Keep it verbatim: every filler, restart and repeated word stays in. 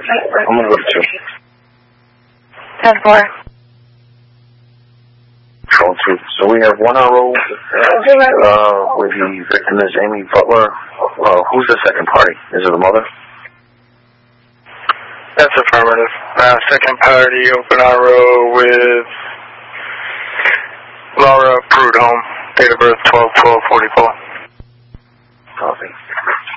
I'm going to go to two. ten four. Control two. So we have one R O uh, with the victim is Amy Butler. Uh, who's the second party? Is it the mother? That's affirmative. Uh, second party, open R O with Laura Prudhomme, date of birth twelve twelve forty-four. Copy.